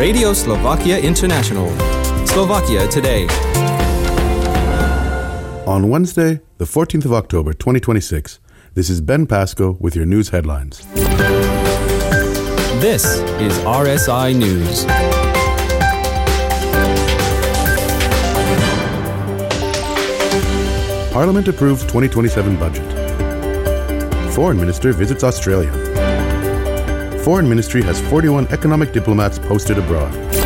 Radio Slovakia International. Slovakia Today. On Wednesday, the 14th of October, 2026, this is Ben Pasco with your news headlines. This is RSI News. Parliament approves 2027 budget. Foreign Minister visits Australia. Foreign Ministry has 41 economic diplomats posted abroad.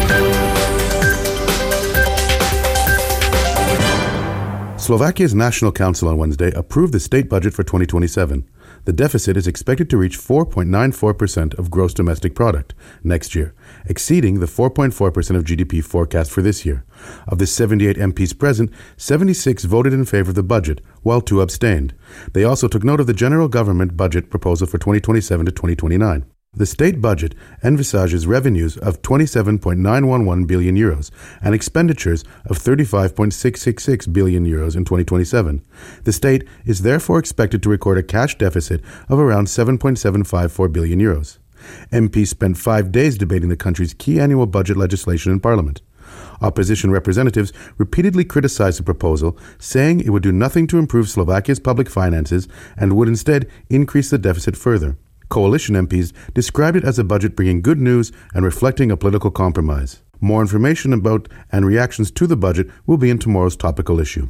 Slovakia's National Council on Wednesday approved the state budget for 2027. The deficit is expected to reach 4.94% of gross domestic product next year, exceeding the 4.4% of GDP forecast for this year. Of the 78 MPs present, 76 voted in favor of the budget, while 2 abstained. They also took note of the general government budget proposal for 2027 to 2029. The state budget envisages revenues of 27.911 billion euros and expenditures of 35.666 billion euros in 2027. The state is therefore expected to record a cash deficit of around 7.754 billion euros. MPs spent 5 days debating the country's key annual budget legislation in Parliament. Opposition representatives repeatedly criticized the proposal, saying it would do nothing to improve Slovakia's public finances and would instead increase the deficit further. Coalition MPs described it as a budget bringing good news and reflecting a political compromise. More information about and reactions to the budget will be in tomorrow's topical issue.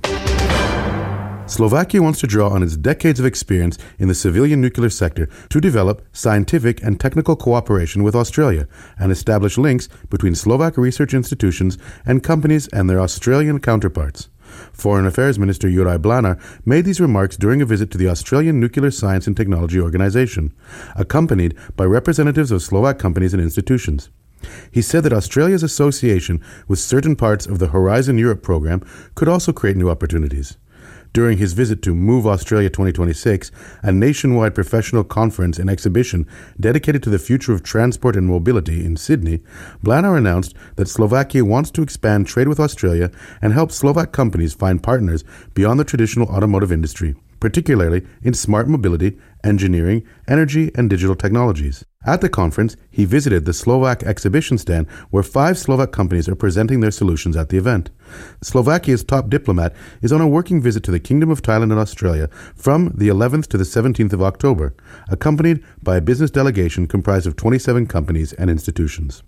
Slovakia wants to draw on its decades of experience in the civilian nuclear sector to develop scientific and technical cooperation with Australia and establish links between Slovak research institutions and companies and their Australian counterparts. Foreign Affairs Minister Juraj Blánar made these remarks during a visit to the Australian Nuclear Science and Technology Organization, accompanied by representatives of Slovak companies and institutions. He said that Australia's association with certain parts of the Horizon Europe program could also create new opportunities. During his visit to Move Australia 2026, a nationwide professional conference and exhibition dedicated to the future of transport and mobility in Sydney, Blánar announced that Slovakia wants to expand trade with Australia and help Slovak companies find partners beyond the traditional automotive industry, particularly in smart mobility, engineering, energy, and digital technologies. At the conference, he visited the Slovak exhibition stand where 5 Slovak companies are presenting their solutions at the event. Slovakia's top diplomat is on a working visit to the Kingdom of Thailand and Australia from the 11th to the 17th of October, accompanied by a business delegation comprised of 27 companies and institutions.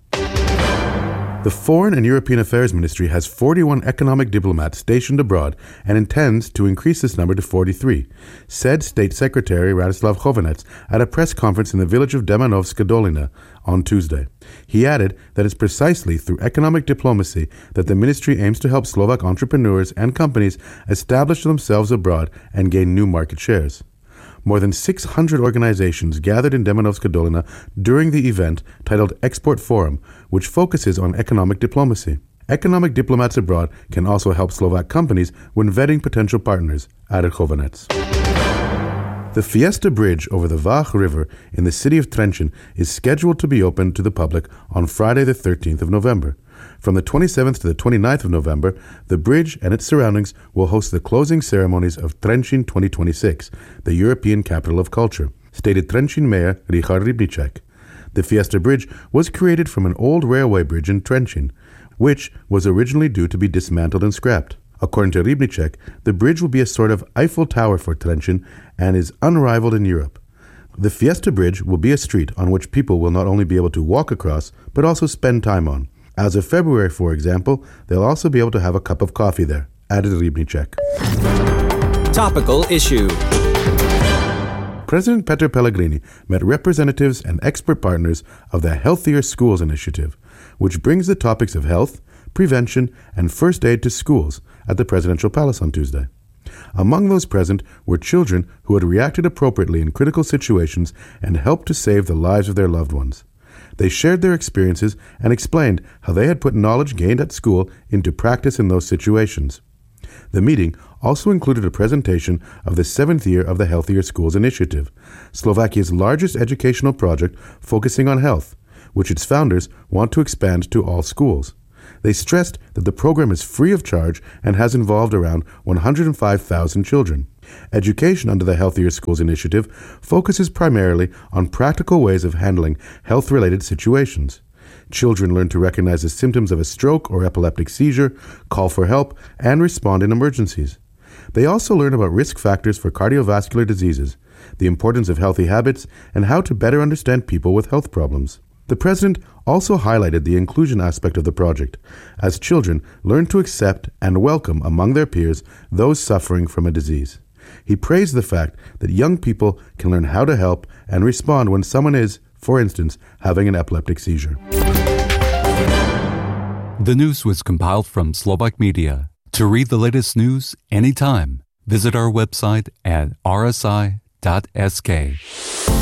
The Foreign and European Affairs Ministry has 41 economic diplomats stationed abroad and intends to increase this number to 43, said State Secretary Radoslav Chovanec at a press conference in the village of Demanovska Dolina on Tuesday. He added that it's precisely through economic diplomacy that the ministry aims to help Slovak entrepreneurs and companies establish themselves abroad and gain new market shares. More than 600 organizations gathered in Demanovska Dolina during the event titled Export Forum, which focuses on economic diplomacy. Economic diplomats abroad can also help Slovak companies when vetting potential partners, added Chovanec. The Fiesta Bridge over the Vach River in the city of Trenčín is scheduled to be opened to the public on Friday the 13th of November. From the 27th to the 29th of November, the bridge and its surroundings will host the closing ceremonies of Trenčín 2026, the European Capital of Culture, stated Trenčín Mayor Richard Rybníček. The Fiesta Bridge was created from an old railway bridge in Trenčín, which was originally due to be dismantled and scrapped. According to Rybníček, the bridge will be a sort of Eiffel Tower for Trenčín and is unrivaled in Europe. The Fiesta Bridge will be a street on which people will not only be able to walk across, but also spend time on. As of February, for example, they'll also be able to have a cup of coffee there, added Rybníček. Topical issue. President Peter Pellegrini met representatives and expert partners of the Healthier Schools Initiative, which brings the topics of health, prevention, and first aid to schools at the Presidential Palace on Tuesday. Among those present were children who had reacted appropriately in critical situations and helped to save the lives of their loved ones. They shared their experiences and explained how they had put knowledge gained at school into practice in those situations. The meeting also included a presentation of the 7th year of the Healthier Schools Initiative, Slovakia's largest educational project focusing on health, which its founders want to expand to all schools. They stressed that the program is free of charge and has involved around 105,000 children. Education under the Healthier Schools Initiative focuses primarily on practical ways of handling health-related situations. Children learn to recognize the symptoms of a stroke or epileptic seizure, call for help, and respond in emergencies. They also learn about risk factors for cardiovascular diseases, the importance of healthy habits, and how to better understand people with health problems. The president also highlighted the inclusion aspect of the project, as children learn to accept and welcome among their peers those suffering from a disease. He praised the fact that young people can learn how to help and respond when someone is, for instance, having an epileptic seizure. The news was compiled from Slovak Media. To read the latest news anytime, visit our website at rsi.sk.